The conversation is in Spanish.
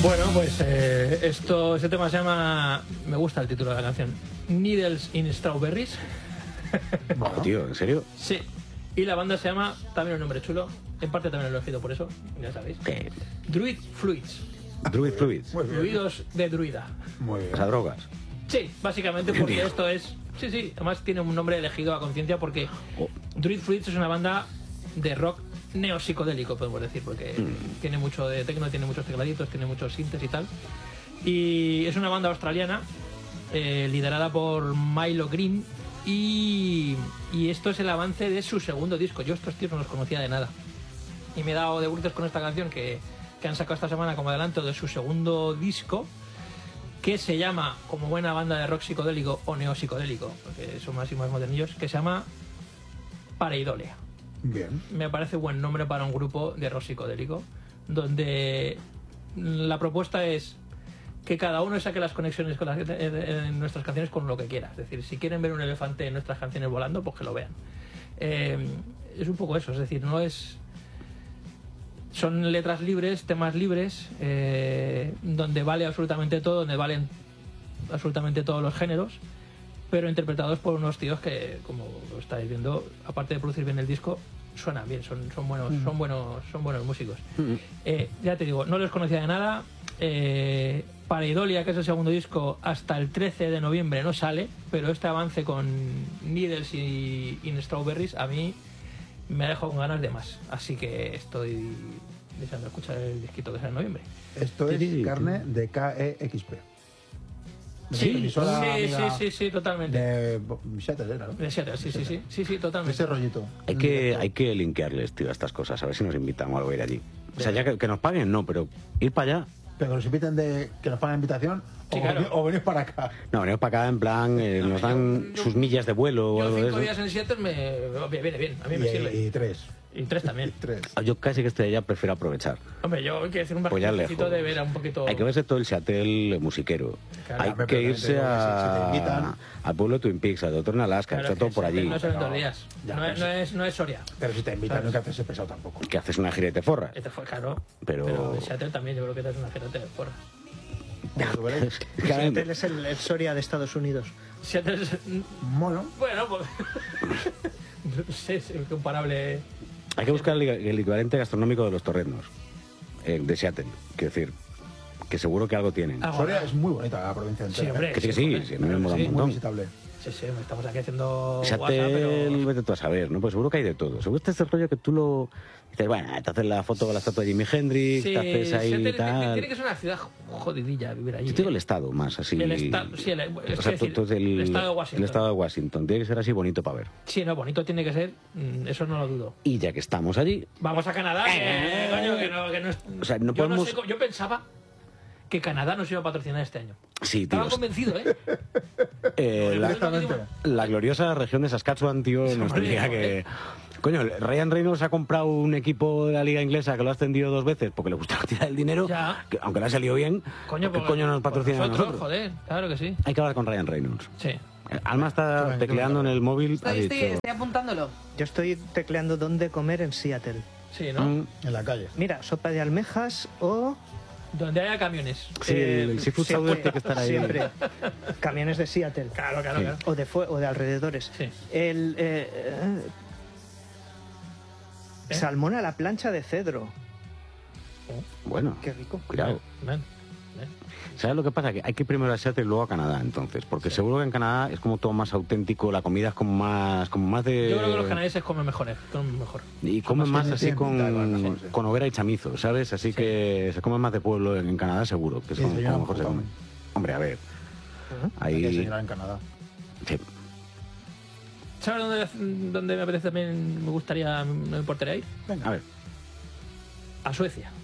Bueno, pues ese tema se llama... Me gusta el título de la canción. Needles in Strawberries. Bueno, tío, ¿en serio? Sí. Y la banda se llama, también un nombre chulo, en parte también lo he elegido por eso, ya sabéis. ¿Qué? Druid Fluids. Druid Fluids. Fluidos de druida. Muy bien. O sea, drogas. Sí, básicamente porque esto es... Sí, además tiene un nombre elegido a conciencia porque Druid Fluids es una banda de rock neopsicodélico, podemos decir, porque tiene mucho de techno, tiene muchos tecladitos, tiene muchos sintes y tal. Y es una banda australiana liderada por Milo Green y esto es el avance de su segundo disco. Yo estos tíos no los conocía de nada y me he dado de bruces con esta canción que han sacado esta semana como adelanto de su segundo disco, que se llama, como buena banda de rock psicodélico o neopsicodélico, porque son más y más modernillos, que se llama Pareidolia. Bien. Me parece buen nombre para un grupo de rock psicodélico, donde la propuesta es que cada uno saque las conexiones con en nuestras canciones con lo que quiera. Es decir, si quieren ver un elefante en nuestras canciones volando, pues que lo vean. Es un poco eso, es decir, no es... Son letras libres, temas libres, donde vale absolutamente todo, donde valen absolutamente todos los géneros, pero interpretados por unos tíos que, como lo estáis viendo, aparte de producir bien el disco, suenan bien, son buenos músicos. Ya te digo, no los conocía de nada. Pareidolia, que es el segundo disco, hasta el 13 de noviembre no sale, pero este avance con Needles y In Strawberries a mí me ha dejado con ganas de más, así que estoy deseando escuchar el disquito que sale en noviembre. Esto es carne de KEXP. Sí, totalmente. De Seattle era, ¿no? De Seattle, sí, totalmente. Ese rollito. Hay que linkearles, tío, a estas cosas, a ver si nos invitan o algo a ir allí. O sea, ya que nos paguen, no, pero ir para allá. Pero que nos inviten que nos paguen invitación Sí, claro. o venís para acá. No, venimos para acá en plan, nos dan sus millas de vuelo o Yo algo de 5 eso. días en Seattle me viene bien, a mí me sirve. Y 3. Y 3 también. 3. Yo casi que estoy allá, prefiero aprovechar. Hombre, yo quiero decir un Pues ya barquito lejos. de ver a un poquito... Hay que verse todo el Seattle musiquero. Claro, Hay hombre, que pero irse te digo que si te invitan- al pueblo de Twin Peaks, al Doctor en Alaska, Claro, está todo que por allí. No son 2 días. Ya, No es Soria. Pero si te invitan, ¿Sabes? no hay que hacerse pesado tampoco. Que haces una gira y te forras. Este fue claro. Pero- en Seattle también, yo creo que te es una gerente de fuera. Como lo veréis. Seattle es el Soria de Estados Unidos. Seattle es... Mono. Bueno, pues... no sé, es incomparable... Hay que buscar el equivalente gastronómico de los torrenos de Seattle. Quiero decir, que seguro que algo tienen. Ah, Soria es muy bonita la provincia entera. Sí, hombre. Que sí, joder, sí, a mí me mola un sí. Muy montón. visitable. Sí, estamos aquí haciendo Seattle, WhatsApp, pero... vete tú a saber, ¿no? Pues seguro que hay de todo. Seguro que este rollo que tú lo... Dices, bueno, te haces la foto con la estatua de Jimi Hendrix, te haces ahí Seattle y tal... tiene que ser una ciudad jodidilla vivir allí. Yo te digo el estado más así... El estado, sí, es o sea, decir, tú el estado de Washington. El estado de Washington. Tiene que ser así bonito para ver. Sí, no, bonito tiene que ser, eso no lo dudo. Y ya que estamos allí... Vamos a Canadá, coño, que no es... O sea, no yo, podemos... yo pensaba que Canadá nos iba a patrocinar este año. Sí, tío. Estaba convencido, ¿eh? La gloriosa región de Saskatchewan, tío, nos hombre, tendría que... Coño, Ryan Reynolds ha comprado un equipo de la liga inglesa que lo ha ascendido 2 veces porque le gusta tirar el dinero, Ya. que, aunque le ha salido bien. Coño, ¿Qué coño nos patrocina a nosotros? Joder, claro que sí. Hay que hablar con Ryan Reynolds. Sí. Alma está tecleando en el móvil. Ha dicho... Estoy apuntándolo. Yo estoy tecleando dónde comer en Seattle. Sí, ¿no? En la calle. Mira, sopa de almejas o... Donde haya camiones. Sí, el seafood siempre, sour tiene que estar ahí. Siempre. Camiones de Seattle. Claro, claro. O de alrededores. Sí. El salmón a la plancha de cedro. Bueno, Qué rico. cuidado. Ven. ¿Sabes lo que pasa? Que hay que ir primero a Seattle y luego a Canadá, entonces. Porque seguro que en Canadá es como todo más auténtico, la comida es como más de... Yo creo que los canadienses comen mejor. Y comen más así con hoguera y chamizo, ¿sabes? Así Sí. que se come más de pueblo en Canadá, seguro. Que es Sí, como, se como llenan mejor se come. mogollón. Hombre, a ver. Hay que Ahí... señalar en Canadá. Sí. ¿Sabes dónde me apetece también? Me gustaría, no me importaría ir. A ver. A Suecia.